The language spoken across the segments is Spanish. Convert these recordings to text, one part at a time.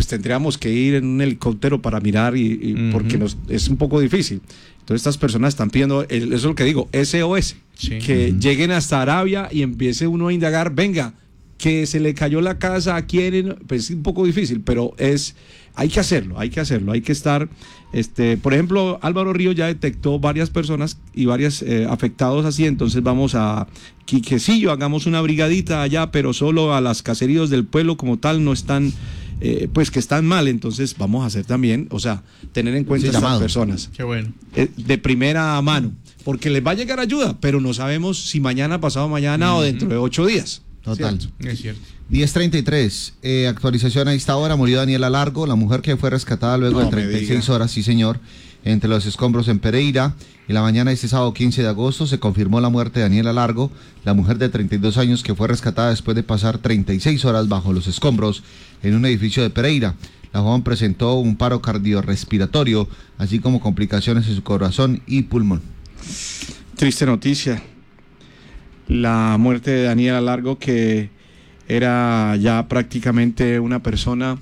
pues tendríamos que ir en un helicóptero para mirar porque es un poco difícil. Entonces estas personas están pidiendo, eso es lo que digo, SOS, que lleguen hasta Arabia y empiece uno a indagar, venga, que se le cayó la casa, quieren, pues es un poco difícil, pero hay que hacerlo, hay que estar, por ejemplo, Álvaro Río ya detectó varias personas y varios afectados así, entonces vamos a Quiquecillo, hagamos una brigadita allá, pero solo a las caseríos del pueblo como tal no están, pues que están mal, entonces vamos a hacer también, o sea, tener en cuenta a estas personas. Qué bueno. De primera mano, porque les va a llegar ayuda, pero no sabemos si mañana, pasado mañana o dentro de 8 días. Total. ¿Cierto? Es cierto. 10:33, actualización a esta hora, murió Daniela Largo, la mujer que fue rescatada luego de 36 horas, sí señor, entre los escombros en Pereira. En la mañana de este sábado 15 de agosto se confirmó la muerte de Daniela Largo, la mujer de 32 años que fue rescatada después de pasar 36 horas bajo los escombros en un edificio de Pereira. La joven presentó un paro cardiorrespiratorio, así como complicaciones en su corazón y pulmón. Triste noticia. La muerte de Daniela Largo, que era ya prácticamente una persona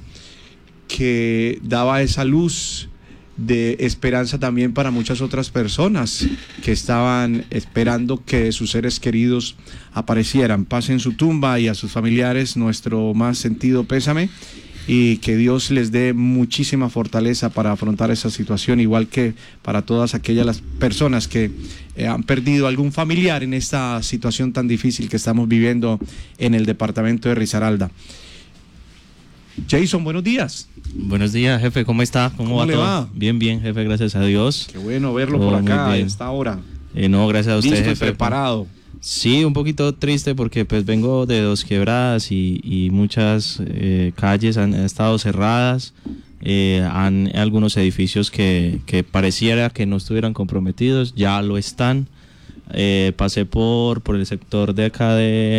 que daba esa luz de esperanza también para muchas otras personas que estaban esperando que sus seres queridos aparecieran. Paz en su tumba y a sus familiares nuestro más sentido pésame, y que Dios les dé muchísima fortaleza para afrontar esa situación, igual que para todas aquellas las personas que han perdido algún familiar en esta situación tan difícil que estamos viviendo en el departamento de Risaralda. Jason, buenos días. Buenos días, jefe, ¿cómo está? ¿Cómo va le todo? va? Bien, jefe, gracias a Dios. Qué bueno verlo por acá a esta hora. No, gracias a usted, listo, jefe. Preparado. Sí, un poquito triste porque pues vengo de Dos Quebradas y muchas calles han estado cerradas. Algunos edificios que pareciera que no estuvieran comprometidos, ya lo están. Pasé por el sector de acá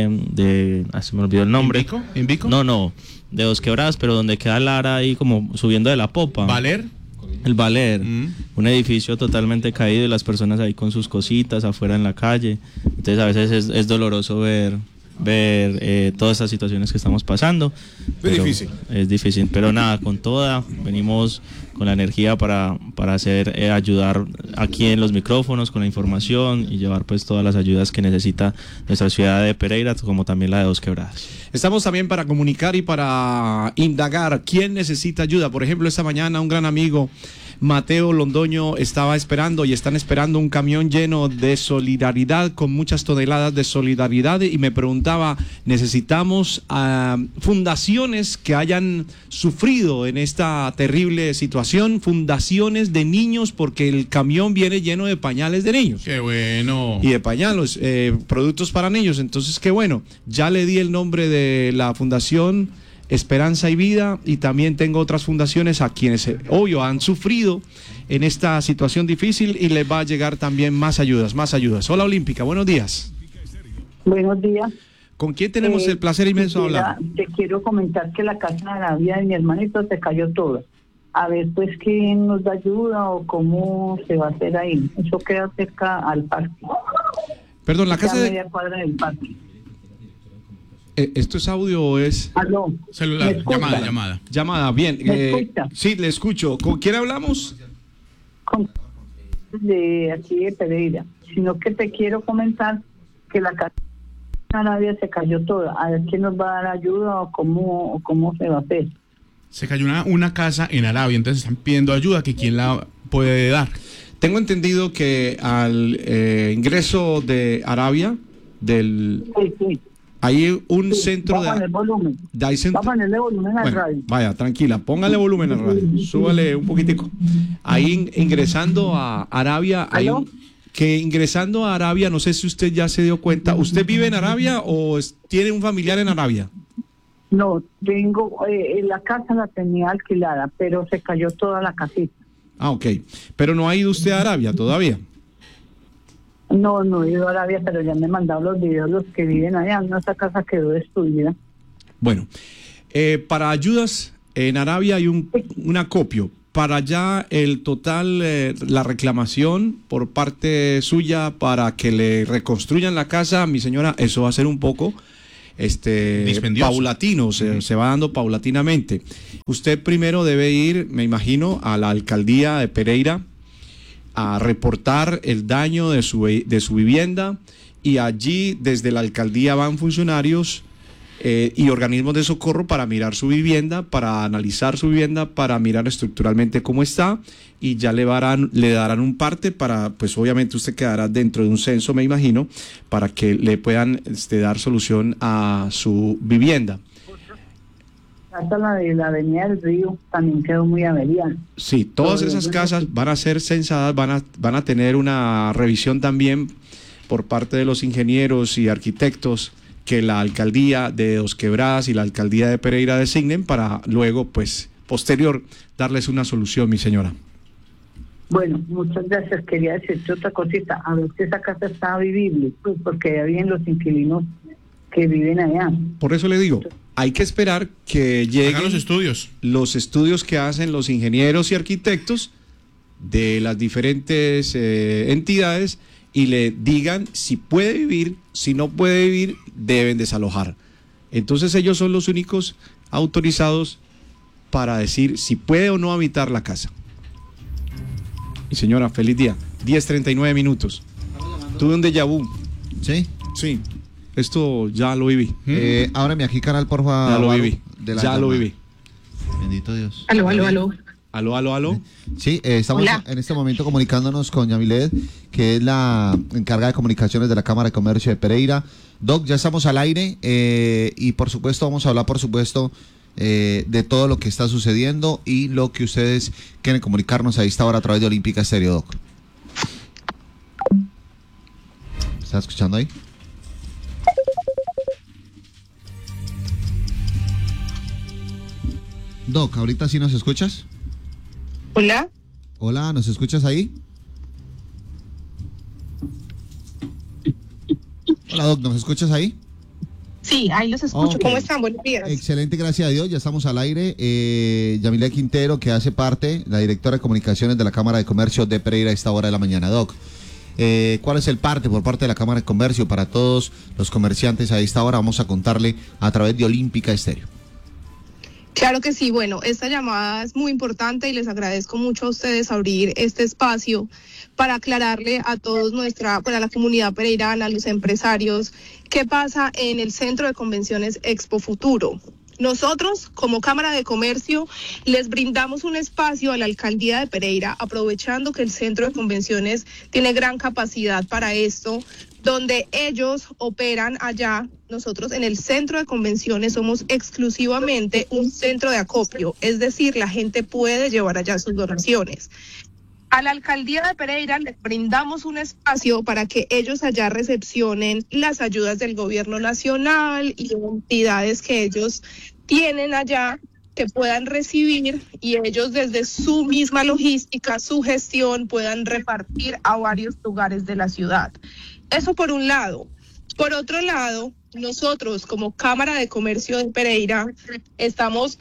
se me olvidó el nombre. ¿Invico? No, de Dos Quebradas, pero donde queda Lara ahí como subiendo de la popa. ¿Valer? El Valer, un edificio totalmente caído y las personas ahí con sus cositas afuera en la calle. Entonces a veces es doloroso ver todas estas situaciones que estamos pasando. Es difícil, pero nada, con toda, venimos con la energía para ayudar aquí en los micrófonos, con la información y llevar pues todas las ayudas que necesita nuestra ciudad de Pereira, como también la de Dos Quebradas. Estamos también para comunicar y para indagar quién necesita ayuda. Por ejemplo, esta mañana un gran amigo, Mateo Londoño, estaba esperando y están esperando un camión lleno de solidaridad, con muchas toneladas de solidaridad, y me preguntaba, necesitamos fundaciones que hayan sufrido en esta terrible situación, fundaciones de niños, porque el camión viene lleno de pañales de niños. ¡Qué bueno! Y de pañales, productos para niños. Entonces, qué bueno, ya le di el nombre de la fundación Esperanza y Vida, y también tengo otras fundaciones a quienes, obvio, han sufrido en esta situación difícil, y les va a llegar también más ayudas. Hola Olímpica, buenos días. Buenos días. ¿Con quién tenemos el placer inmenso de hablar? Te quiero comentar que la casa de Arabia de mi hermanito se cayó toda. A ver, pues, ¿quién nos da ayuda o cómo se va a hacer ahí? Eso queda cerca al parque. Perdón, la casa de... media cuadra del parque. ¿Esto es audio o es...? Aló. Celular, Llamada, bien. ¿Me sí, le escucho. ¿Con quién hablamos? De aquí de Pereira. Sino que te quiero comentar que la casa de Arabia se cayó toda. A ver, ¿quién nos va a dar ayuda o cómo se va a hacer? Se cayó una casa en Arabia, entonces están pidiendo ayuda, que quién la puede dar. Tengo entendido que al ingreso de Arabia, Sí. hay un centro de... Vamos a volumen. Va a ponerle volumen al radio. Vaya, tranquila, póngale volumen al radio, súbale un poquitico. Ahí ingresando a Arabia, ingresando a Arabia, no sé si usted ya se dio cuenta, ¿usted vive en Arabia o tiene un familiar en Arabia? No, tengo, la casa la tenía alquilada, pero se cayó toda la casita. Ah, ok, pero no ha ido usted a Arabia todavía. No he ido a Arabia, pero ya me han mandado los videos los que viven allá. Esa casa quedó destruida. Bueno, para ayudas en Arabia hay un acopio. Para allá el total, la reclamación por parte suya para que le reconstruyan la casa, mi señora, eso va a ser un poco. paulatino, se va dando paulatinamente. Usted primero debe ir, me imagino, a la alcaldía de Pereira a reportar el daño de su vivienda, y allí desde la alcaldía van funcionarios y organismos de socorro para mirar su vivienda, para analizar su vivienda, para mirar estructuralmente cómo está, y ya le darán un parte para, pues obviamente usted quedará dentro de un censo, me imagino, para que le puedan dar solución a su vivienda. Hasta la de la Avenida del Río también quedó muy averiada. Sí, todas esas casas van a ser censadas, van a tener una revisión también por parte de los ingenieros y arquitectos que la alcaldía de Dos Quebradas y la alcaldía de Pereira designen, para luego, pues, posterior, darles una solución, mi señora. Bueno, muchas gracias. Quería decirte otra cosita. A ver si esa casa está vivible, pues, porque ya vienen los inquilinos que viven allá. Por eso le digo, hay que esperar que lleguen los estudios que hacen los ingenieros y arquitectos de las diferentes entidades, y le digan si puede vivir, si no puede vivir, deben desalojar. Entonces ellos son los únicos autorizados para decir si puede o no habitar la casa. Mi señora, feliz día. 10:39 minutos. Tuve un déjà vu. ¿Sí? Sí. Esto ya lo viví. Ábreme aquí canal, por favor. Ya lo viví. Ya lo viví. Bendito Dios. Aló. Aló. Sí, estamos en este momento comunicándonos con Yamilet, que es la encargada de comunicaciones de la Cámara de Comercio de Pereira. Doc, ya estamos al aire y por supuesto vamos a hablar, de todo lo que está sucediendo y lo que ustedes quieren comunicarnos a esta hora a través de Olímpica Estéreo, Doc. ¿Está escuchando ahí? Doc, ¿ahorita sí nos escuchas? Hola, ¿nos escuchas ahí? Hola, Doc, ¿nos escuchas ahí? Sí, ahí los escucho. ¿Cómo están? Buenos días. Excelente, gracias a Dios, ya estamos al aire. Yamilet Quintero, que hace parte, la directora de comunicaciones de la Cámara de Comercio de Pereira a esta hora de la mañana. Doc, ¿cuál es el parte por parte de la Cámara de Comercio para todos los comerciantes a esta hora? Vamos a contarle a través de Olímpica Estéreo. Claro que sí, bueno, esta llamada es muy importante y les agradezco mucho a ustedes abrir este espacio para aclararle a todos para la comunidad pereirana, a los empresarios, qué pasa en el Centro de Convenciones Expo Futuro. Nosotros, como Cámara de Comercio, les brindamos un espacio a la Alcaldía de Pereira, aprovechando que el Centro de Convenciones tiene gran capacidad para esto, donde ellos operan allá. Nosotros en el Centro de Convenciones somos exclusivamente un centro de acopio, es decir, la gente puede llevar allá sus donaciones. A la Alcaldía de Pereira les brindamos un espacio para que ellos allá recepcionen las ayudas del gobierno nacional y entidades que ellos tienen allá, que puedan recibir, y ellos desde su misma logística, su gestión, puedan repartir a varios lugares de la ciudad. Eso por un lado. Por otro lado, nosotros como Cámara de Comercio de Pereira estamos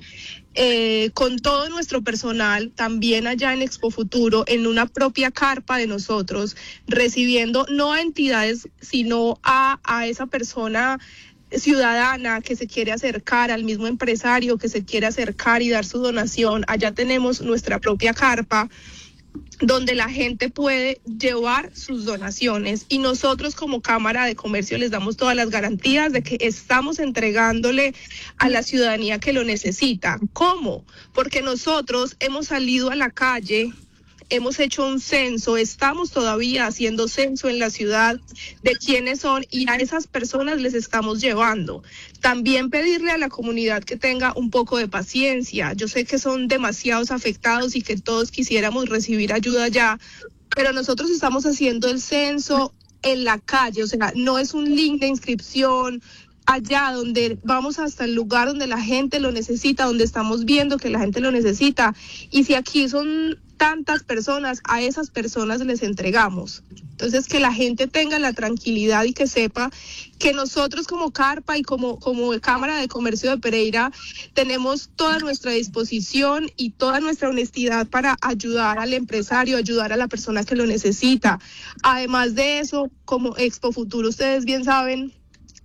con todo nuestro personal también allá en Expo Futuro, en una propia carpa de nosotros, recibiendo no a entidades, sino a esa persona ciudadana que se quiere acercar, al mismo empresario que se quiere acercar y dar su donación. Allá tenemos nuestra propia carpa donde la gente puede llevar sus donaciones, y nosotros como Cámara de Comercio les damos todas las garantías de que estamos entregándole a la ciudadanía que lo necesita. ¿Cómo? Porque nosotros hemos salido a la calle, hemos hecho un censo, estamos todavía haciendo censo en la ciudad de quiénes son, y a esas personas les estamos llevando. También pedirle a la comunidad que tenga un poco de paciencia. Yo sé que son demasiados afectados y que todos quisiéramos recibir ayuda ya, pero nosotros estamos haciendo el censo en la calle, o sea, no es un link de inscripción. Allá donde vamos, hasta el lugar donde la gente lo necesita, donde estamos viendo que la gente lo necesita, y si aquí son tantas personas, a esas personas les entregamos. Entonces, que la gente tenga la tranquilidad y que sepa que nosotros como Carpa y como Cámara de Comercio de Pereira tenemos toda nuestra disposición y toda nuestra honestidad para ayudar al empresario, ayudar a la persona que lo necesita. Además de eso, como Expo Futuro, ustedes bien saben,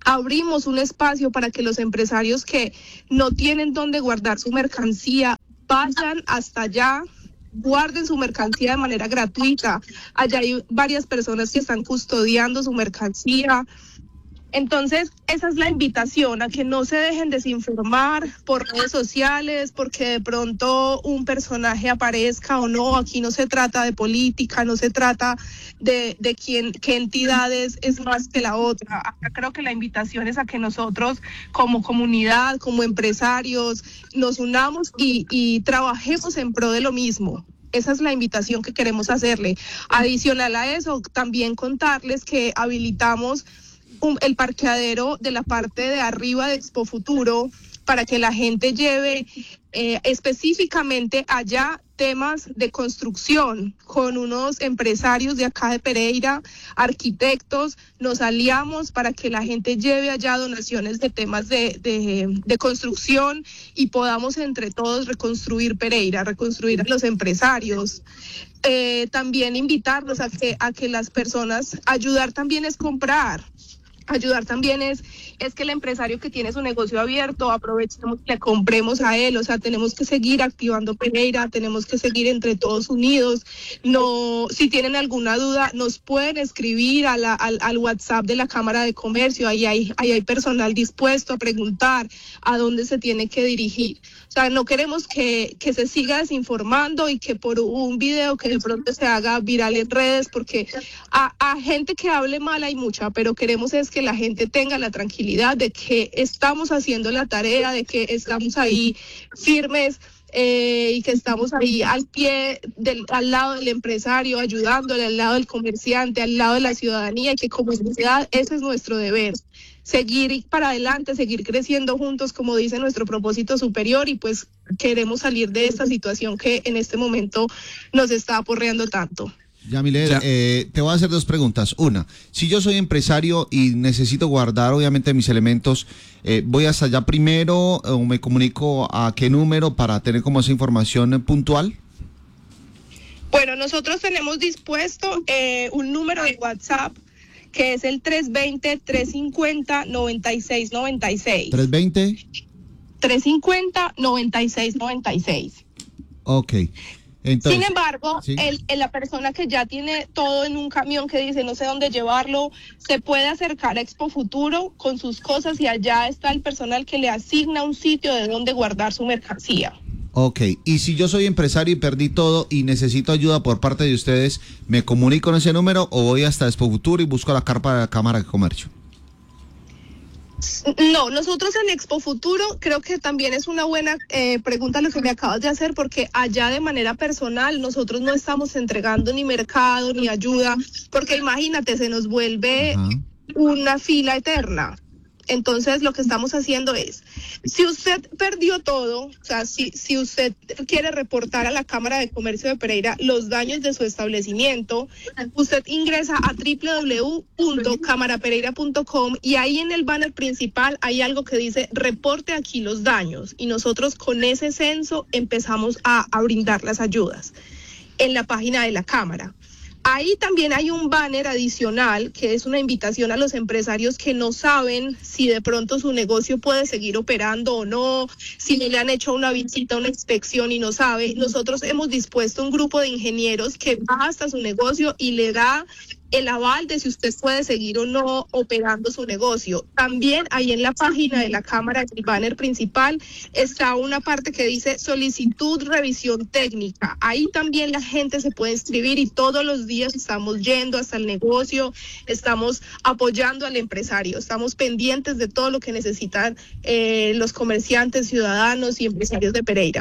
abrimos un espacio para que los empresarios que no tienen dónde guardar su mercancía vayan hasta allá, guarden su mercancía de manera gratuita. Allá hay varias personas que están custodiando su mercancía. Entonces, esa es la invitación, a que no se dejen desinformar por redes sociales, porque de pronto un personaje aparezca o no. Aquí no se trata de política, no se trata de qué entidades es más que la otra. Acá creo que la invitación es a que nosotros como comunidad, como empresarios, nos unamos y trabajemos en pro de lo mismo. Esa es la invitación que queremos hacerle. Adicional a eso, también contarles que habilitamos el parqueadero de la parte de arriba de Expo Futuro para que la gente lleve específicamente allá temas de construcción con unos empresarios de acá de Pereira, arquitectos. Nos aliamos para que la gente lleve allá donaciones de temas de construcción y podamos entre todos reconstruir Pereira, reconstruir a los empresarios. También invitarlos a que las personas, ayudar también es comprar. Ayudar también es que el empresario que tiene su negocio abierto, aprovechemos que le compremos a él. O sea, tenemos que seguir activando Pereira, tenemos que seguir entre todos unidos. No, si tienen alguna duda, nos pueden escribir al WhatsApp de la Cámara de Comercio. Ahí hay personal dispuesto a preguntar a dónde se tiene que dirigir. O sea, no queremos que se siga desinformando y que por un video que de pronto se haga viral en redes, porque a gente que hable mal hay mucha, pero queremos es que la gente tenga la tranquilidad de que estamos haciendo la tarea, de que estamos ahí firmes y que estamos ahí al lado del empresario, ayudándole, al lado del comerciante, al lado de la ciudadanía, y que como sociedad ese es nuestro deber. Seguir para adelante, seguir creciendo juntos, como dice nuestro propósito superior, y pues queremos salir de esta situación que en este momento nos está aporreando tanto. Yamile, te voy a hacer dos preguntas. Una, si yo soy empresario y necesito guardar obviamente mis elementos, ¿voy hasta allá primero o me comunico a qué número para tener como esa información puntual? Bueno, nosotros tenemos dispuesto un número de WhatsApp que es el 320-350-9696. ¿320? 350-9696. Ok. Entonces, sin embargo, ¿sí? La persona que ya tiene todo en un camión que dice no sé dónde llevarlo, se puede acercar a Expo Futuro con sus cosas y allá está el personal que le asigna un sitio de donde guardar su mercancía. Ok, y si yo soy empresario y perdí todo y necesito ayuda por parte de ustedes, ¿me comunico en ese número o voy hasta Expo Futuro y busco la carpa de la Cámara de Comercio? No, nosotros en Expo Futuro creo que también es una buena pregunta lo que me acabas de hacer, porque allá de manera personal nosotros no estamos entregando ni mercado ni ayuda, porque imagínate, se nos vuelve una fila eterna. Entonces lo que estamos haciendo es, si usted perdió todo, o sea, si usted quiere reportar a la Cámara de Comercio de Pereira los daños de su establecimiento, usted ingresa a www.camarapereira.com y ahí en el banner principal hay algo que dice reporte aquí los daños, y nosotros con ese censo empezamos a brindar las ayudas en la página de la Cámara. Ahí también hay un banner adicional que es una invitación a los empresarios que no saben si de pronto su negocio puede seguir operando o no, si le han hecho una visita, una inspección y no sabe. Nosotros hemos dispuesto un grupo de ingenieros que va hasta su negocio y le da el aval de si usted puede seguir o no operando su negocio. También ahí en la página de la Cámara, el banner principal, está una parte que dice solicitud revisión técnica. Ahí también la gente se puede inscribir y todos los días estamos yendo hasta el negocio, estamos apoyando al empresario, estamos pendientes de todo lo que necesitan los comerciantes, ciudadanos y empresarios de Pereira.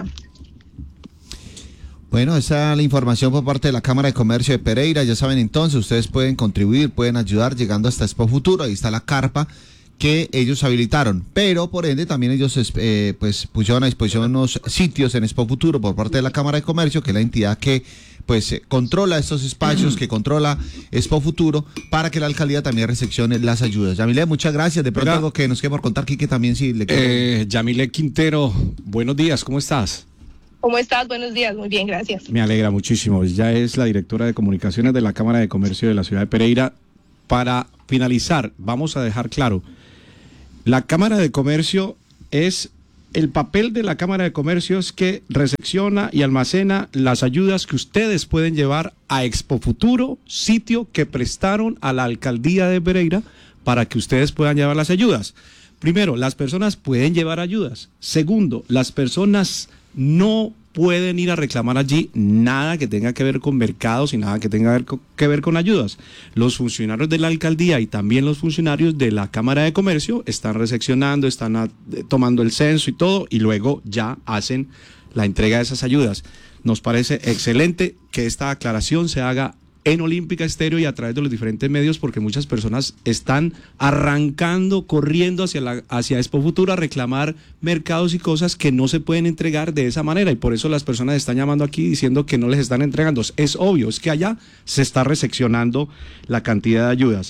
Bueno, esa es la información por parte de la Cámara de Comercio de Pereira. Ya saben, entonces ustedes pueden contribuir, pueden ayudar llegando hasta Expo Futuro. Ahí está la carpa que ellos habilitaron, pero por ende también ellos pues pusieron a disposición unos sitios en Expo Futuro por parte de la Cámara de Comercio, que es la entidad que pues controla estos espacios, que controla Expo Futuro, para que la alcaldía también recepcione las ayudas. Yamile, muchas gracias. De pronto algo que nos quede por contar, Quique, también si le quiero... Yamile Quintero, buenos días, ¿cómo estás? ¿Cómo estás? Buenos días, muy bien, gracias. Me alegra muchísimo. Ya es la directora de comunicaciones de la Cámara de Comercio de la ciudad de Pereira. Para finalizar, vamos a dejar claro, La Cámara de Comercio el papel de la Cámara de Comercio es que recepciona y almacena las ayudas que ustedes pueden llevar a Expo Futuro, sitio que prestaron a la alcaldía de Pereira para que ustedes puedan llevar las ayudas. Primero, las personas pueden llevar ayudas. Segundo, las personas no pueden ir a reclamar allí nada que tenga que ver con mercados y nada que tenga que ver con ayudas. Los funcionarios de la alcaldía y también los funcionarios de la Cámara de Comercio están recepcionando, están tomando el censo y todo, y luego ya hacen la entrega de esas ayudas. Nos parece excelente que esta aclaración se haga en Olímpica Estéreo y a través de los diferentes medios, porque muchas personas están arrancando, corriendo hacia Expo Futuro a reclamar mercados y cosas que no se pueden entregar de esa manera, y por eso las personas están llamando aquí diciendo que no les están entregando. Es obvio, es que allá se está reseccionando la cantidad de ayudas.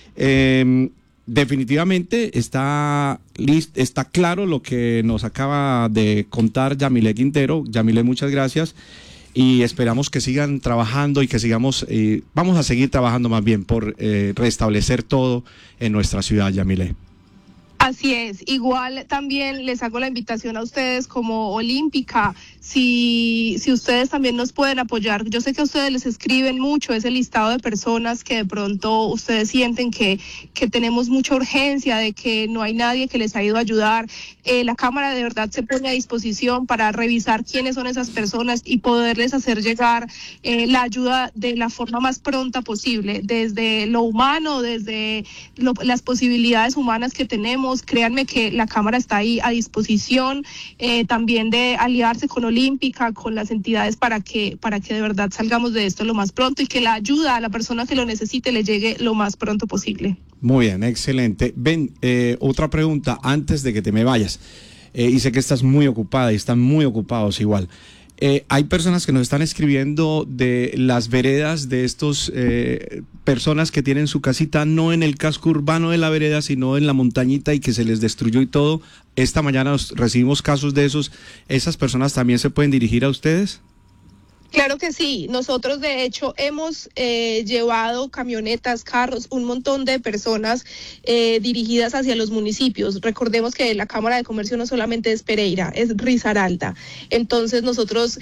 Definitivamente está claro lo que nos acaba de contar Yamile Quintero. Yamile, muchas gracias. Y esperamos que sigan trabajando y que vamos a seguir trabajando más bien por restablecer todo en nuestra ciudad, Yamile. Así es, igual también les hago la invitación a ustedes como Olímpica, si ustedes también nos pueden apoyar. Yo sé que a ustedes les escriben mucho ese listado de personas que de pronto ustedes sienten que tenemos mucha urgencia, de que no hay nadie que les ha ido a ayudar. La Cámara de verdad se pone a disposición para revisar quiénes son esas personas y poderles hacer llegar la ayuda de la forma más pronta posible, desde lo humano, desde las posibilidades humanas que tenemos. Créanme que la Cámara está ahí a disposición, también de aliarse con Olímpica, con las entidades para que de verdad salgamos de esto lo más pronto y que la ayuda a la persona que lo necesite le llegue lo más pronto posible. Muy bien, excelente. Ben, otra pregunta antes de que te me vayas. Y sé que estás muy ocupada y están muy ocupados igual. Hay personas que nos están escribiendo de las veredas de estos personas que tienen su casita no en el casco urbano de la vereda, sino en la montañita y que se les destruyó y todo. Esta mañana recibimos casos de esos. ¿Esas personas también se pueden dirigir a ustedes? Claro que sí, nosotros de hecho hemos llevado camionetas, carros, un montón de personas dirigidas hacia los municipios. Recordemos que la Cámara de Comercio no solamente es Pereira, es Risaralda. Entonces nosotros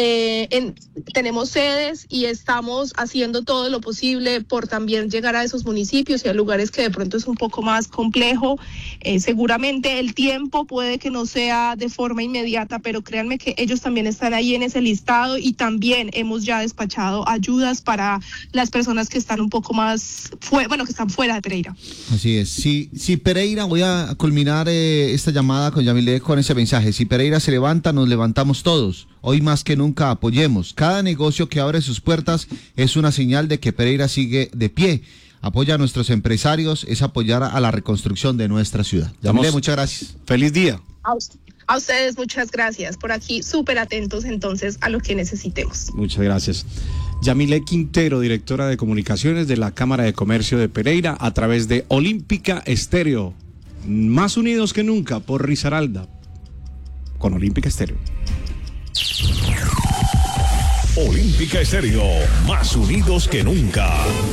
tenemos sedes y estamos haciendo todo lo posible por también llegar a esos municipios y a lugares que de pronto es un poco más complejo. Seguramente el tiempo puede que no sea de forma inmediata, pero créanme que ellos también están ahí en ese listado y también hemos ya despachado ayudas para las personas que están un poco más, que están fuera de Pereira. Así es. Si Pereira, voy a culminar esta llamada con Yamile con ese mensaje. Si Pereira se levanta, nos levantamos todos. Hoy más que nunca apoyemos. Cada negocio que abre sus puertas es una señal de que Pereira sigue de pie. Apoya a nuestros empresarios, es apoyar a la reconstrucción de nuestra ciudad. Yamile, muchas gracias. Feliz día. A ustedes muchas gracias, por aquí súper atentos entonces a lo que necesitemos. Muchas gracias. Yamile Quintero, directora de comunicaciones de la Cámara de Comercio de Pereira, a través de Olímpica Estéreo. Más unidos que nunca por Risaralda, con Olímpica Estéreo. Olímpica Estéreo, más unidos que nunca.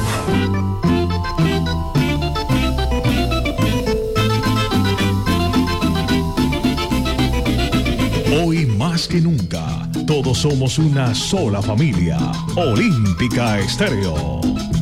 Hoy más que nunca, todos somos una sola familia. Olímpica Estéreo.